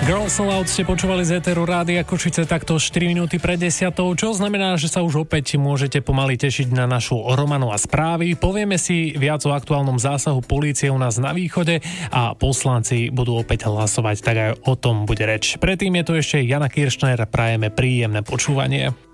Girls Aloud ste počúvali z éteru Rádia Košice takto 4 minúty pred 10, čo znamená, že sa už opäť môžete pomaly tešiť na našu Romanu a správy. Povieme si viac o aktuálnom zásahu polície u nás na východe a poslanci budú opäť hlasovať, tak aj o tom bude reč. Predtým je tu ešte Jana Kiršner, prajeme príjemné počúvanie.